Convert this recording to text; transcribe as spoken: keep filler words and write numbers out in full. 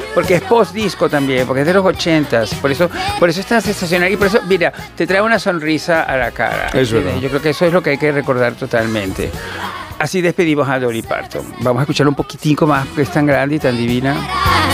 porque es post-disco también, porque es de los ochentas, por eso, por eso es tan sensacional y por eso, mira, te trae una sonrisa a la cara. Es verdad. Yo creo que eso es lo que hay que recordar totalmente. Así despedimos a Dolly Parton. Vamos a escuchar un poquitico más, porque es tan grande y tan divina.